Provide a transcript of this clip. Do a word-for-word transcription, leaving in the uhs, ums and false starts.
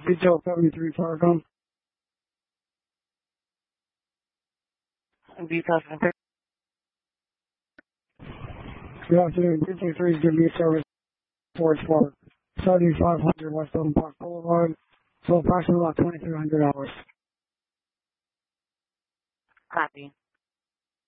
Detail seventy-three Fargo. Detail seventy-three. Good afternoon. Detail three is going to be a service Forest Park, seventy-five hundred West Owen Park Boulevard, so approximately about twenty-three hundred hours. Copy.